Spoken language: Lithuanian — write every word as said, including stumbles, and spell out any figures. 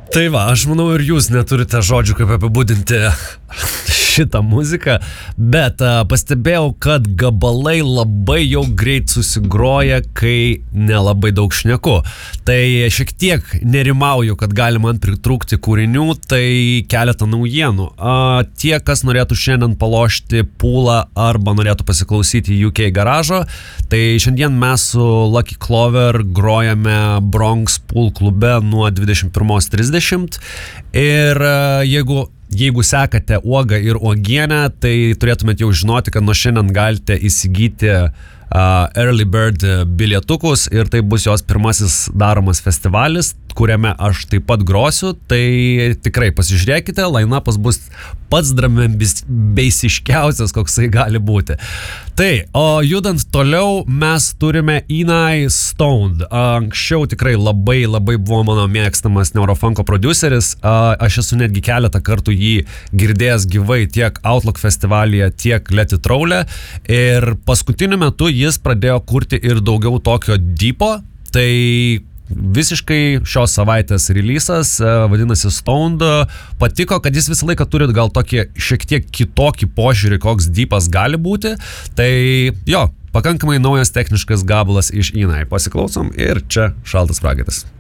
Tai va, aš manau ir jūs neturite žodžių, kaip apibūdinti šitą muziką, bet uh, pastebėjau, kad gabalai labai jau greit susigroja, kai nelabai daug šneku. Tai šiek tiek nerimauju, kad gali man pritrūkti kūrinių, tai keletą naujienų. Uh, tie, kas norėtų šiandien palošti pūlą arba norėtų pasiklausyti U K garažo, tai šiandien mes su Lucky Clover grojame Bronx Pool klube nuo dvidešimt pirmos trisdešimt. Ir jeigu, jeigu sekate uogą ir uogienę, tai turėtumėte jau žinoti, kad nuo šiandien galite įsigyti uh, Early Bird bilietukus ir tai bus jos pirmasis daromas festivalis, kuriame aš taip pat grosiu, tai tikrai pasižiūrėkite, line-upas bus pats dramenbeisiškiausias, koksai gali būti. Tai, o judant toliau, mes turime Inai Stoned. Anksčiau tikrai labai labai buvo mano mėgstamas neurofunko produceris, aš esu netgi keletą kartų jį girdėjęs gyvai tiek Outlook festivalyje, tiek Let It Roll'e, ir paskutiniu metu jis pradėjo kurti ir daugiau tokio deepo, tai visiškai šios savaitės releasas, vadinasi Stoned, patiko, kad jis visą laiką turi gal tokį šiek tiek kitokį požiūrį, koks deepas gali būti, tai jo, pakankamai naujas techniškas gabalas iš Inai. Pasiklausom ir čia Šaltas prakaitas.